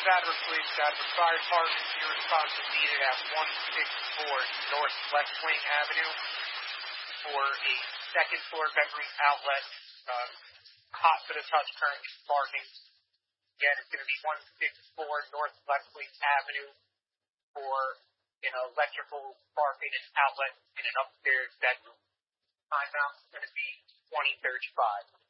Sadler Police, Sadler Fire Department. Your response is needed at 164 North West Wing Avenue for a second floor bedroom outlet. Hot to the touch currently sparking. Again, it's going to be 164 North West Wing Avenue for an electrical sparking and outlet in an upstairs bedroom. Timeout is going to be 2035.